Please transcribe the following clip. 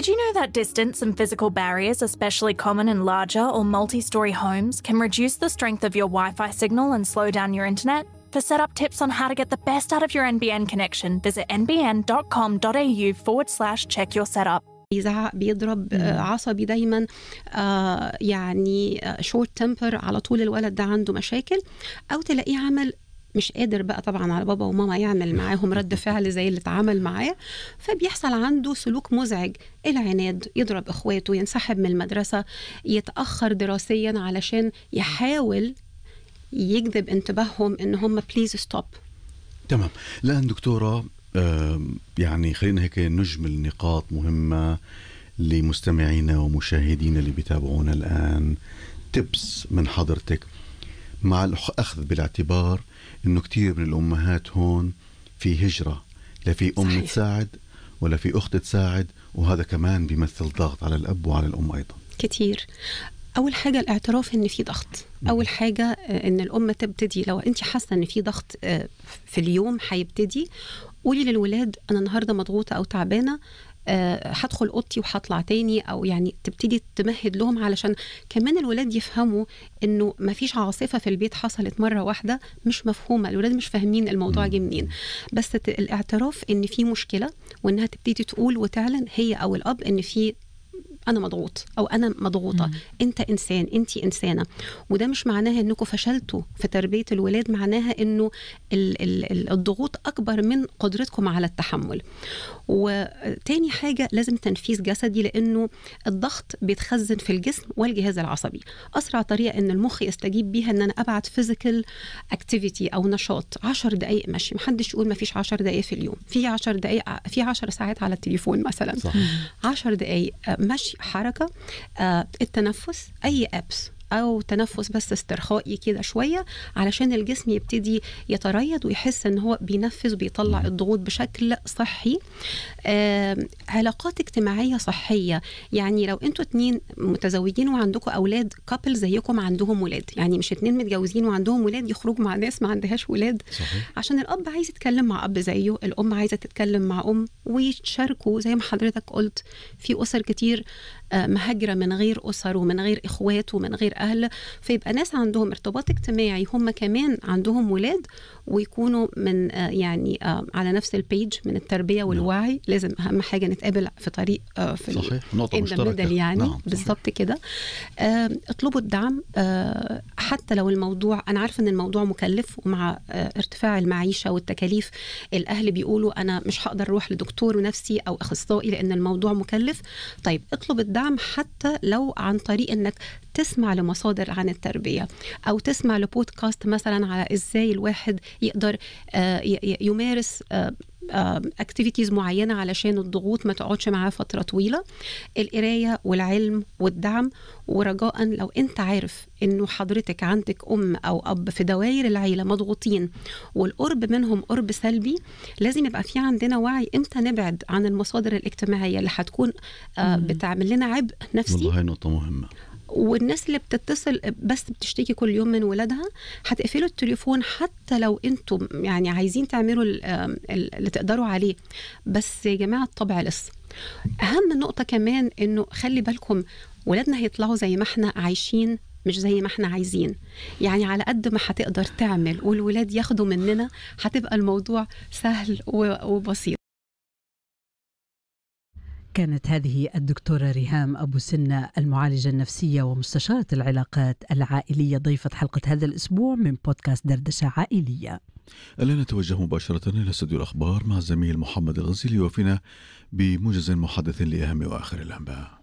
Did you know that distance and physical barriers, especially common in larger or multi-story homes, can reduce the strength of your Wi-Fi signal and slow down your internet? For setup tips on how to get the best out of your NBN connection, visit nbn.com.au/check your setup. بيزعق بيضرب عصبي دايما يعني شورت تمبر على طول، الولد ده عنده مشاكل، أو تلاقيه عمل مش قادر بقى طبعا على بابا وماما يعمل معاهم رد فعل زي اللي اتعامل معاه، فبيحصل عنده سلوك مزعج، العناد، يضرب إخواته، ينسحب من المدرسة، يتأخر دراسيا علشان يحاول يجذب انتباههم إن هم please stop. تمام. الآن دكتورة يعني خلينا هيك نجمل نقاط مهمة لمستمعينا ومشاهدينا اللي بيتابعونا الآن، تبس من حضرتك مع الأخذ بالاعتبار إنه كتير من الأمهات هون في هجرة، لا في أم صحيح. تساعد ولا في أخت تساعد، وهذا كمان بيمثل ضغط على الأب وعلى الأم أيضا كتير. أول حاجة الاعتراف إن في ضغط، أول حاجة إن الأم تبتدي لو أنت حاسة إن في ضغط في اليوم هيبتدي قولي للولاد أنا النهاردة مضغوطة أو تعبانة، هدخل أوضتي وهطلع تاني، أو يعني تبتدي تمهد لهم علشان كمان الولاد يفهموا إنه مفيش عاصفة في البيت حصلت مرة واحدة مش مفهومة، الولاد مش فاهمين الموضوع جه منين، بس الاعتراف إن في مشكلة وإنها تبتدي تقول وتعلن هي أو الأب إن في أنا مضغوط أو أنا مضغوطة، أنت إنسان، أنت إنسانة، وده مش معناها أنكم فشلتوا في تربية الولاد، معناها أنه الضغوط أكبر من قدرتكم على التحمل. وتاني حاجة لازم تنفيذ جسدي، لأنه الضغط بيتخزن في الجسم والجهاز العصبي. أسرع طريقة أن المخ يستجيب بيها أن أنا أبعت physical activity أو نشاط، 10 دقايق مشي، محدش يقول ما فيش 10 دقايق في اليوم، في 10 دقايق، في 10 ساعات على التليفون مثلا، 10 دقايق مشي، حركة، التنفس، أي أبس أو تنفس بس استرخائي كده شوية علشان الجسم يبتدي يتريض ويحس إن هو بينفذ وبيطلع الضغوط بشكل صحي. علاقات اجتماعية صحية، يعني لو انتوا 2 متزوجين وعندكم أولاد، كابل زيكم عندهم ولاد، يعني مش 2 متجوزين وعندهم ولاد يخرجوا مع ناس ما عندهاش ولاد. صحيح. عشان الأب عايز يتكلم مع أب زيه، الأم عايزة تتكلم مع أم، ويشاركوا زي ما حضرتك قلت في أسر كتير مهاجرة من غير أسر ومن غير إخوات ومن غير أهل، فيبقى ناس عندهم ارتباط اجتماعي هم كمان عندهم ولاد، ويكونوا من يعني على نفس البيج من التربية والوعي. لازم أهم حاجة نتقابل في طريق في صحيح، نقطة مشتركة يعني. نعم. بالضبط كده. اطلبوا الدعم، حتى لو الموضوع، أنا عارفة أن الموضوع مكلف، ومع ارتفاع المعيشة والتكاليف الأهل بيقولوا أنا مش هقدر أروح لدكتور نفسي أو أخصائي لأن الموضوع مكلف. طيب اطلب الدعم حتى لو عن طريق أنك تسمع لمصادر عن التربية، أو تسمع لبودكاست مثلا على إزاي الواحد يقدر يمارس اكتيفيتيز معينة علشان الضغوط ما تقعدش معاه فترة طويلة. القراية والعلم والدعم، ورجاء لو انت عارف انه حضرتك عندك ام او اب في دوائر العيلة مضغوطين والقرب منهم قرب سلبي، لازم يبقى في عندنا وعي امتى نبعد عن المصادر الاجتماعية اللي هتكون بتعمل لنا عبء نفسي. والله هاي نقطة مهمة. والناس اللي بتتصل بس بتشتكي كل يوم من ولادها، هتقفلوا التليفون حتى لو انتم يعني عايزين تعملوا اللي تقدروا عليه، بس يا جماعة الطبع لص. أهم نقطة كمان إنه خلي بالكم ولادنا هيطلعوا زي ما احنا عايشين مش زي ما احنا عايزين، يعني على قد ما هتقدر تعمل والولاد ياخدوا مننا هتبقى الموضوع سهل وبسيط. كانت هذه الدكتورة ريهام أبو سنة، المعالجة النفسية ومستشارة العلاقات العائلية، ضيفة حلقة هذا الأسبوع من بودكاست دردشة عائلية. الآن نتوجه مباشرة إلى استوديو الأخبار مع الزميل محمد الغزيلي، وفينا بموجز محدث لأهم وآخر الأنباء.